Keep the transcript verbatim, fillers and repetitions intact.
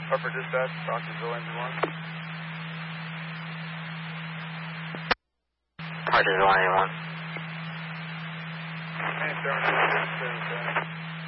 Upper dispatch, Doctorsville Engine one. Doctorsville Engine one. And seven eight six seven seven.